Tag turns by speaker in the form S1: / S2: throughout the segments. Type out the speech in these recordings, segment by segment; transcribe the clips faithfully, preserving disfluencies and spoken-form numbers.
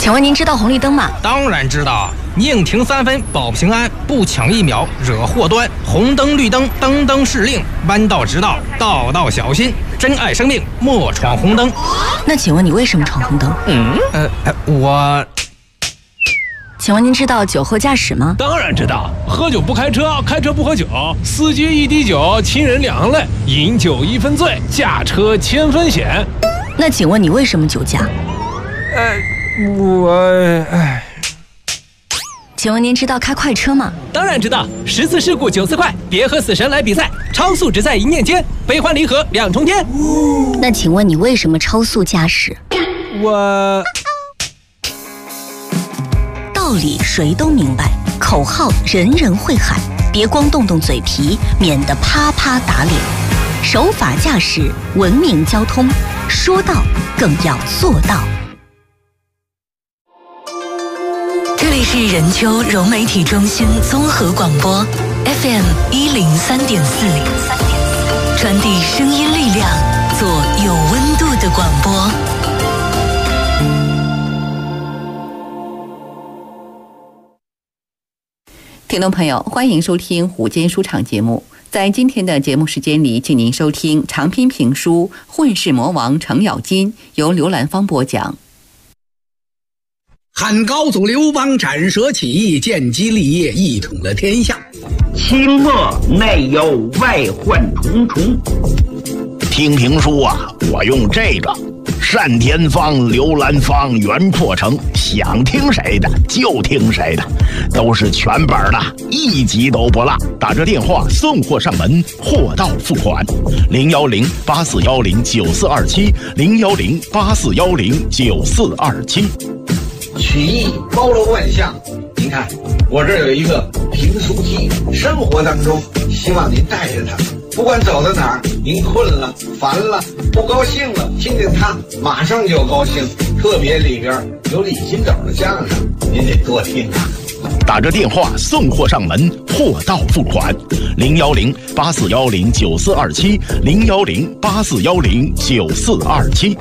S1: 请问您知道红绿灯吗？
S2: 当然知道，宁停三分保平安，不抢一秒惹祸端。红灯绿灯，灯灯是令，弯道直道，道道小心。珍爱生命，莫闯红灯。
S1: 那请问你为什么闯红灯？
S2: 嗯，呃，呃我。
S1: 请问您知道酒后驾驶吗？
S3: 当然知道，喝酒不开车，开车不喝酒，司机一滴酒，亲人两行泪，饮酒一分醉，驾车千分险。
S1: 那请问你为什么酒驾？
S2: 呃，我，哎。
S1: 请问您知道开快车吗？
S3: 当然知道，十次事故九次快，别和死神来比赛，超速只在一念间，悲欢离合两重天。
S1: 那请问你为什么超速驾驶？
S2: 我。
S1: 道理谁都明白，口号人人会喊，别光动动嘴皮，免得啪啪打脸。守法驾驶，文明交通，说到更要做到。
S4: 这里是任丘融媒体中心综合广播 F M 一零三点四，传递声音力量，做有温度的广播。
S5: 听众朋友，欢迎收听午间书场节目。在今天的节目时间里，请您收听长篇评书《混世魔王程咬金》，由刘兰芳播讲。
S6: 汉高祖刘邦斩蛇起义，建基立业，一统了天下。
S7: 清末内忧外患重重。
S8: 听评书啊，我用这个单田芳、刘兰芳、袁阔成，想听谁的就听谁的，都是全本的，一集都不落。打这电话送货上门，货到付款。零幺零八四幺零九四二七，零幺零八四幺零九四二七。
S9: 曲艺包罗万象，您看我这儿有一个评书机，生活当中希望您带着它，不管走到哪儿，您困了、烦了、不高兴了，听见它马上就高兴。特别里边有李金斗的相声，您得多听啊。
S8: 打着电话送货上门，货到付款。零幺零八四幺零九四二七，零幺零八四幺零九四二七。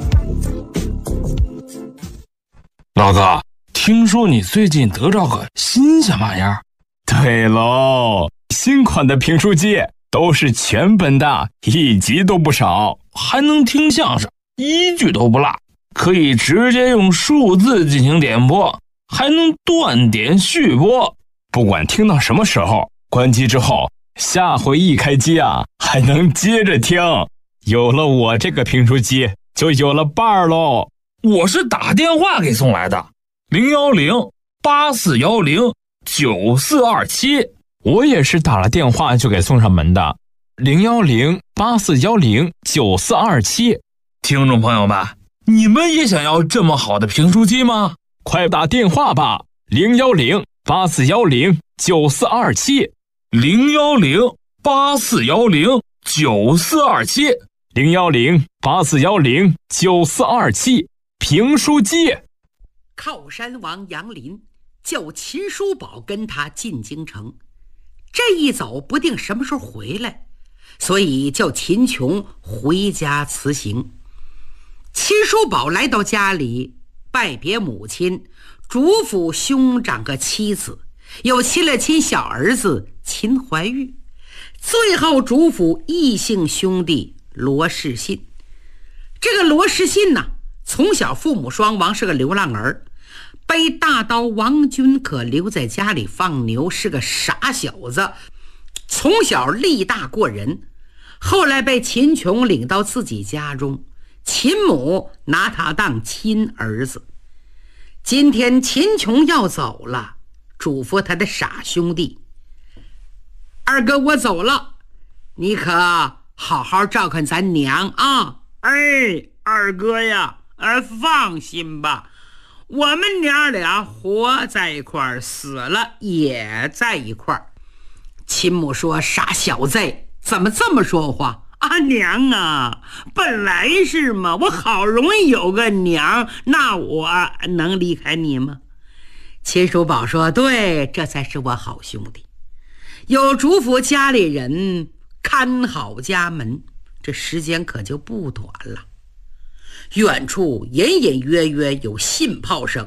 S10: 老子听说你最近得着个新鲜玩意儿？
S11: 对喽，新款的评书机都是全本的，一集都不少，
S10: 还能听相声，一句都不落，可以直接用数字进行点播，还能断点续播。
S11: 不管听到什么时候，关机之后，下回一开机啊，还能接着听。有了我这个评书机，就有了伴儿喽。
S10: 我是打电话给送来的，零幺零八四幺零九四二七。
S11: 我也是打了电话就给送上门的，零幺零八四幺零九四二七。
S10: 听众朋友们，你们也想要这么好的评书机吗？
S11: 快打电话吧，零幺零八四幺零九四二七，
S10: 零幺零八四幺零九四二七，
S11: 零幺零八四幺零九四二七。评书机。
S12: 靠山王杨林叫秦叔宝跟他进京城，这一走不定什么时候回来，所以叫秦琼回家辞行。秦叔宝来到家里，拜别母亲，嘱咐兄长个妻子，又亲了亲小儿子秦怀玉，最后嘱咐异姓兄弟罗世信。这个罗世信呢，从小父母双亡，是个流浪儿，被大刀王君可留在家里放牛，是个傻小子，从小力大过人，后来被秦琼领到自己家中，秦母拿他当亲儿子。今天秦琼要走了，嘱咐他的傻兄弟，二哥我走了，你可好好照看咱娘啊。
S13: 哎，二哥呀，呃，放心吧，我们娘俩活在一块儿，死了也在一块儿。
S12: 秦母说，傻小子，怎么这么说话？
S13: 啊，娘啊，本来是嘛，我好容易有个娘，那我能离开你吗？
S12: 秦叔宝说，对，这才是我好兄弟。有嘱咐家里人看好家门，这时间可就不短了。远处隐隐约约有信炮声，大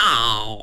S12: 到。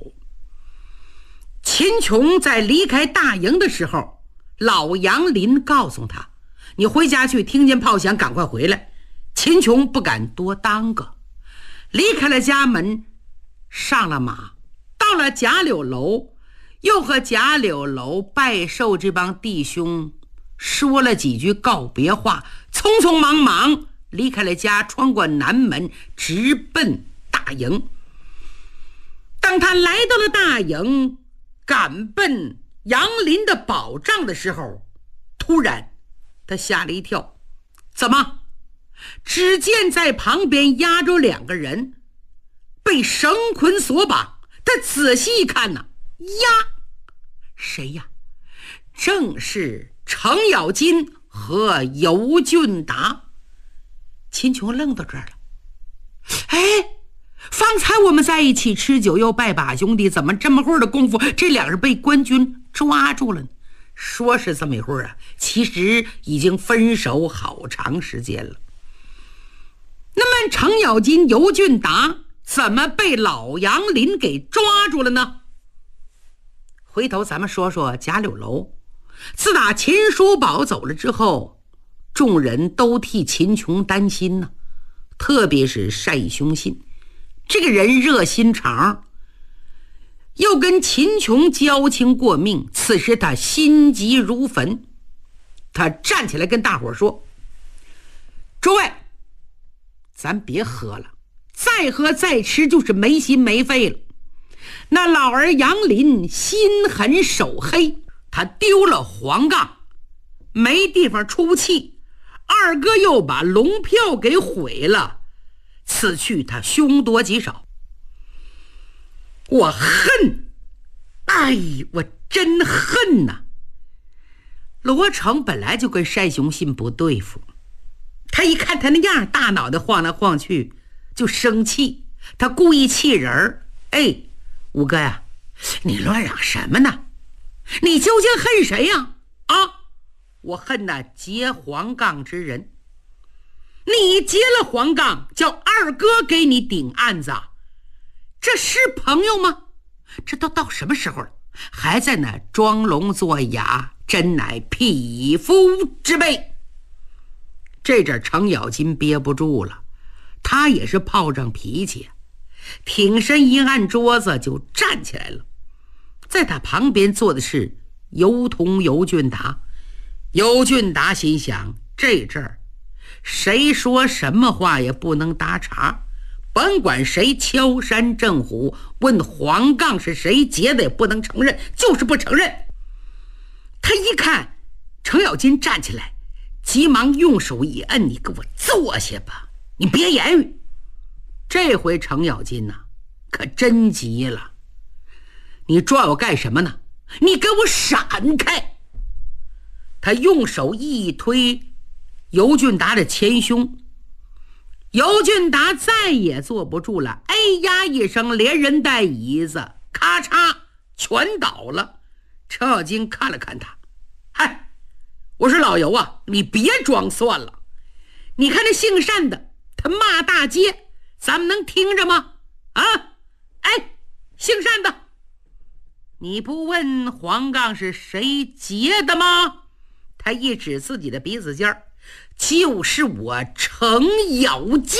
S12: 秦琼在离开大营的时候，老杨林告诉他，你回家去，听见炮响赶快回来。秦琼不敢多耽搁，离开了家门，上了马，到了贾柳楼，又和贾柳楼拜寿这帮弟兄说了几句告别话，匆匆忙忙离开了家，穿过南门，直奔大营。当他来到了大营，赶奔杨林的保障的时候，突然他吓了一跳，怎么？只见在旁边压着两个人，被绳捆索绑。他仔细一看呢，呀，谁呀？正是程咬金和尤俊达。秦琼愣到这儿了，哎，方才我们在一起吃酒又拜把兄弟，怎么这么会儿的功夫，这两人被官军抓住了呢？说是这么一会儿啊，其实已经分手好长时间了。那么程咬金、尤俊达怎么被老杨林给抓住了呢？回头咱们说说贾柳楼。自打秦叔宝走了之后，众人都替秦琼担心呢，特别是单雄信这个人热心肠，又跟秦琼交情过命，此时他心急如焚。他站起来跟大伙说，诸位，咱别喝了，再喝再吃就是没心没肺了。那老儿杨林心狠手黑，他丢了黄杠，没地方出气，二哥又把龙票给毁了，此去他凶多吉少。我恨，哎，我真恨呐！罗成本来就跟单雄信不对付，他一看他那样，大脑袋晃来晃去，就生气。他故意气人儿，哎，五哥呀，你乱嚷什么呢？你究竟恨谁呀？啊，我恨那劫黄杠之人。你劫了黄杠，叫二哥给你顶案子，这是朋友吗？这都到什么时候了，还在那装聋作哑，真乃匹夫之辈。这阵程咬金憋不住了，他也是炮仗脾气，挺身一按桌子就站起来了。在他旁边坐的是尤同尤俊达。尤俊达心想，这阵儿谁说什么话也不能搭茬，甭管谁敲山震虎，问黄杠是谁劫的也不能承认，就是不承认。他一看程咬金站起来，急忙用手一摁，你给我坐下吧，你别言语。这回程咬金呐、啊，可真急了，你抓我干什么呢？你给我闪开！他用手一推尤俊达的前胸，尤俊达再也坐不住了，哎呀一声，连人带椅子咔嚓全倒了。程咬金看了看他，嗨，我说老尤啊，你别装蒜了，你看那姓单的他骂大街，咱们能听着吗？啊，哎，姓单的，你不问黄杠是谁劫的吗？他一指自己的鼻子尖儿，就是我程咬金，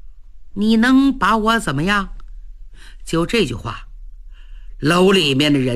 S12: 你能把我怎么样？就这句话，楼里面的人